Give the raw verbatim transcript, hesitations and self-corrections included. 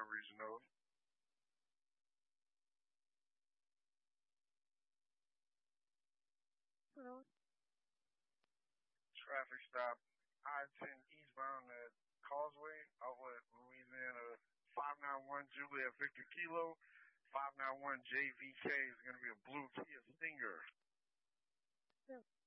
reason though. Hello. Traffic stop. I ten eastbound at Causeway, outlet Louisiana. five nine one Juliet Victor Kilo. five nine one J V K is going to be a blue Kia Stinger. Yeah.